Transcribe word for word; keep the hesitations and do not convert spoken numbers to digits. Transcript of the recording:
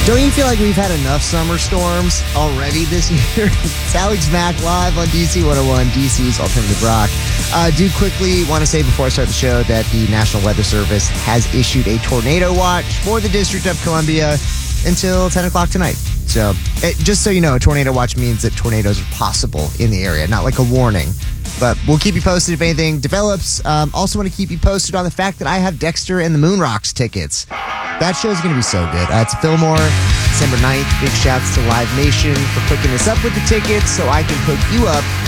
Don't you feel like we've had enough summer storms already this year? It's Alex Mack live on D C one oh one, D C's Alternative Rock. Uh, do quickly want to say before I start the show that the National Weather Service has issued a tornado watch for the District of Columbia until ten o'clock tonight. So it, just so you know, a tornado watch means that tornadoes are possible in the area, not like a warning. But we'll keep you posted if anything develops. Um, also want to keep you posted on the fact that I have Dexter and the Moon Rocks tickets. That show's going to be so good. Uh, it's Fillmore, December ninth. Big shouts to Live Nation for hooking us up with the tickets so I can hook you up